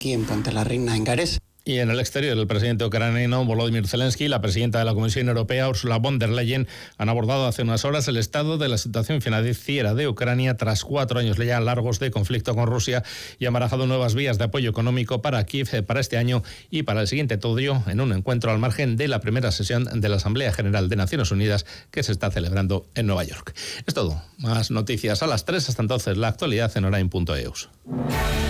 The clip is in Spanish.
aquí en Puente la Reina, en Gares. Y en el exterior, el presidente ucraniano Volodymyr Zelensky y la presidenta de la Comisión Europea, Ursula von der Leyen, han abordado hace unas horas el estado de la situación financiera de Ucrania tras 4 años ya largos de conflicto con Rusia y han barajado nuevas vías de apoyo económico para Kiev para este año y para el siguiente, todo ello en un encuentro al margen de la primera sesión de la Asamblea General de Naciones Unidas que se está celebrando en Nueva York. Es todo. Más noticias a las 3. Hasta entonces, la actualidad en orain.eus.